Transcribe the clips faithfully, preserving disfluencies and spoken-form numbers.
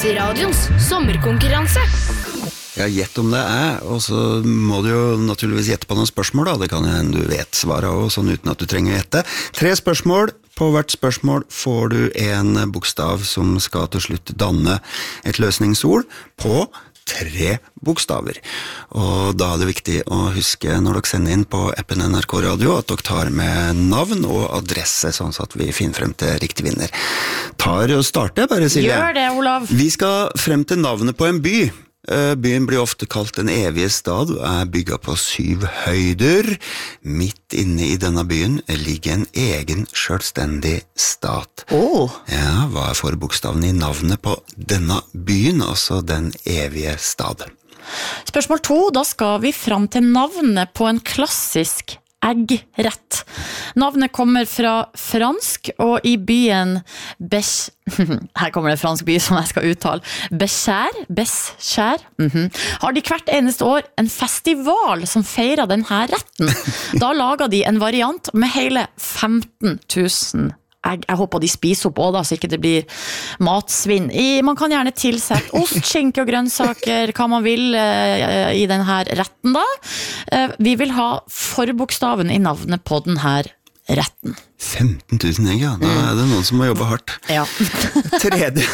Reiseradioens sommerkonkurranse. Ja, gjett om det er, og så må du jo naturligvis gjette på noen spørsmål da, det kan jo du vet svaret også, sånn uten at du trenger gjette. Tre spørsmål, på hvert spørsmål får du en bokstav som skal til slutt danne et løsningsord på tre bokstaver. Og da er det viktig å huske når dere sender inn på appen N R K Radio at dere tar med navn og adresse, sånn at vi finner frem til riktig vinner. Tar og starter bare, Silje. Gjør det, Olav. Vi skal frem til navnet på en by. Byen blir ofte kalt den evige stad og er bygget på syv høyder. Midt inne i denne byen ligger en egen selvstendig stat. Oh. Ja, hva er forbokstaven i navnet på denne byen, altså den evige stad? Spørsmål to, da skal vi fram til navnet på en klassisk eggrett. Navnet kommer fra fransk, og i byen Bech... Her kommer det fransk by som jeg skal uttale. Béchère, Béchère, mm-hmm. har de hvert eneste år en festival som feirer denne retten. Da lager de en variant med hele femten tusen egg. Jeg håper de spiser opp også da, så ikke det blir matsvinn. I, man kan gjerne tilsette ost, skinke og grønnsaker, hva man vil uh, i denne retten da. Uh, vi vil ha forbokstaven i navnet på denne retten. femten tusen egg, ja. Da er det noen som må jobbe hardt. Ja. Tredje...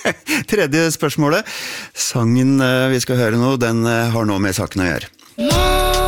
Tredje spørsmålet. Sangen vi skal høre nå, den har noe med saken å gjøre.